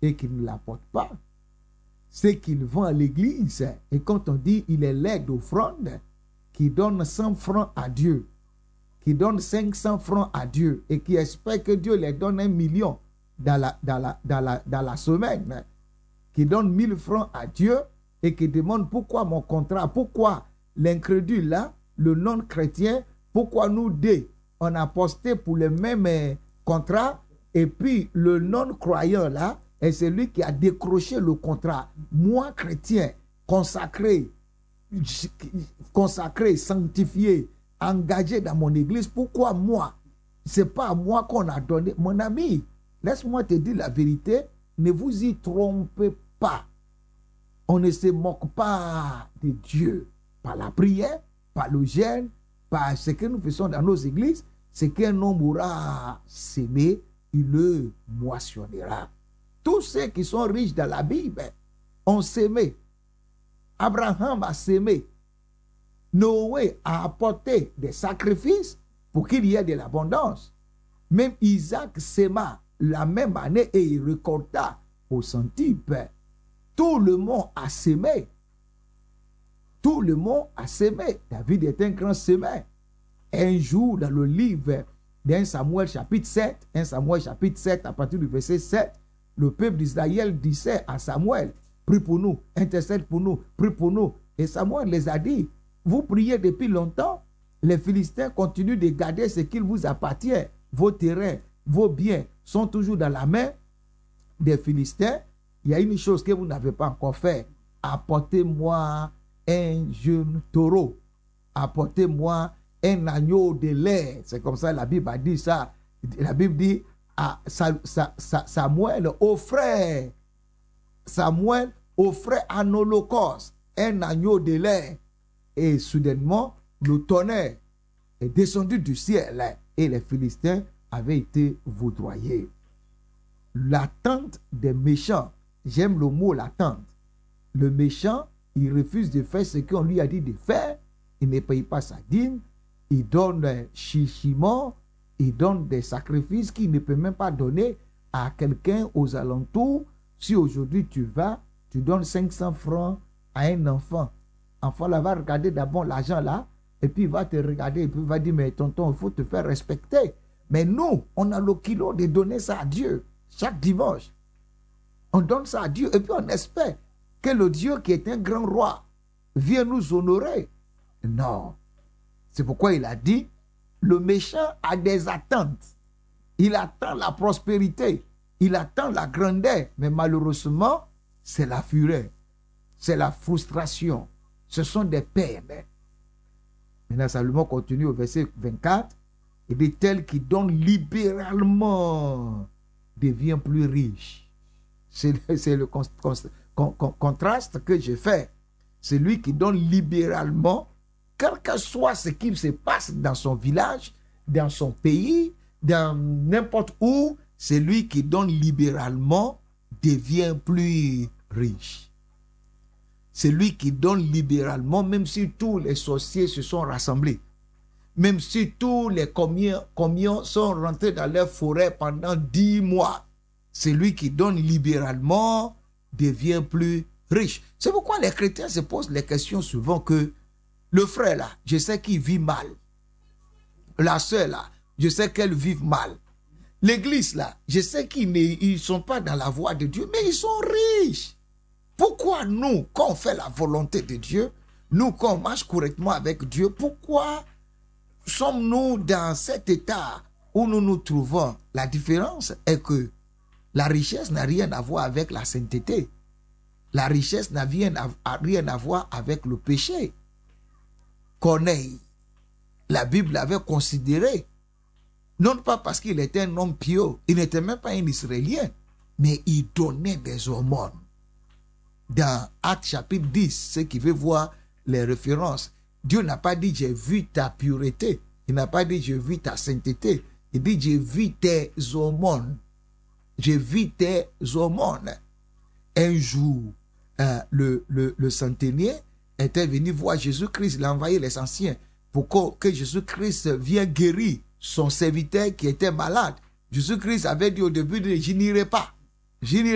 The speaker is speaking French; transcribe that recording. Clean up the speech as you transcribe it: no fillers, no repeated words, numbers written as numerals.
et qu'il ne l'apporte pas, c'est qu'il vont à l'église. Et quand on dit il est l'aide d'offrande, qui donne 100 francs à Dieu, qui donne 500 francs à Dieu et qui espère que Dieu les donne 1 million dans la semaine, qui donne 1000 francs à Dieu et qui demande pourquoi mon contrat, pourquoi l'incrédule là, le non-chrétien, pourquoi nous deux, on a posté pour le même contrat et puis le non-croyant là, est celui qui a décroché le contrat. Moi, chrétien, consacré, sanctifié, engagé dans mon église, pourquoi moi? C'est pas à moi qu'on a donné. Mon ami, laisse-moi te dire la vérité, ne vous y trompez pas. On ne se moque pas de Dieu par la prière, par le jeûne, par ce que nous faisons dans nos églises. C'est qu'un homme aura semé, il le moissonnera. Tous ceux qui sont riches dans la Bible ont semé. Abraham a semé. Noé a apporté des sacrifices pour qu'il y ait de l'abondance. Même Isaac sema la même année et il récolta au centuple. Tout le monde a semé. Tout le monde a semé. David est un grand semeur. Un jour, dans le livre d'1 Samuel chapitre 7, 1 Samuel chapitre 7, à partir du verset 7, le peuple d'Israël disait à Samuel, prie pour nous, intercède pour nous, prie pour nous. Et Samuel les a dit, vous priez depuis longtemps, les Philistins continuent de garder ce qu'il vous appartient. Vos terrains, vos biens sont toujours dans la main des Philistins. Il y a une chose que vous n'avez pas encore fait. Apportez-moi un jeune taureau. Apportez-moi un agneau de lait. C'est comme ça la Bible a dit ça. La Bible dit Samuel offrait en holocauste un agneau de lait. Et soudainement, le tonnerre est descendu du ciel et les Philistins avaient été vaudoyés. L'attente des méchants, j'aime le mot l'attente. Le méchant, il refuse de faire ce qu'on lui a dit de faire, il ne paye pas sa dîme, il donne chichiment, il donne des sacrifices qu'il ne peut même pas donner à quelqu'un aux alentours. Si aujourd'hui tu vas, tu donnes 500 francs à un enfant. L'enfant là va regarder d'abord l'argent là, et puis il va te regarder, et puis il va dire, mais tonton, il faut te faire respecter. Mais nous, on a le kilo de donner ça à Dieu, chaque dimanche. On donne ça à Dieu, et puis on espère que le Dieu qui est un grand roi vienne nous honorer. Non. C'est pourquoi il a dit, le méchant a des attentes. Il attend la prospérité, il attend la grandeur, mais malheureusement, c'est la fureur, c'est la frustration. Ce sont des peines. Maintenant, Salomon continue au verset 24. Il dit, tel qui donne libéralement devient plus riche. C'est le contraste que je fais. Celui qui donne libéralement, quel que soit ce qui se passe dans son village, dans son pays, dans n'importe où, celui qui donne libéralement devient plus riche. Celui qui donne libéralement, même si tous les sorciers se sont rassemblés, même si tous les commions sont rentrés dans leur forêt pendant 10 mois, celui qui donne libéralement devient plus riche. C'est pourquoi les chrétiens se posent les questions souvent que le frère là, je sais qu'il vit mal. La sœur là, je sais qu'elle vit mal. L'église là, je sais qu'ils ne sont pas dans la voie de Dieu, mais ils sont riches. Pourquoi nous, quand on fait la volonté de Dieu, nous, quand on marche correctement avec Dieu, pourquoi sommes-nous dans cet état où nous nous trouvons? La différence est que la richesse n'a rien à voir avec la sainteté. La richesse n'a rien à voir avec le péché. Corneille, la Bible l'avait considéré, non pas parce qu'il était un homme pieux, il n'était même pas un Israélien, mais il donnait des aumônes. Dans Actes chapitre 10, ceux qui veulent voir les références, Dieu n'a pas dit j'ai vu ta pureté, il n'a pas dit j'ai vu ta sainteté, il dit j'ai vu tes aumônes. J'ai vu tes aumônes. Un jour, le centenier était venu voir Jésus-Christ, il a envoyé les anciens pour que Jésus-Christ vienne guérir son serviteur qui était malade. Jésus-Christ avait dit au début, je n'irai pas.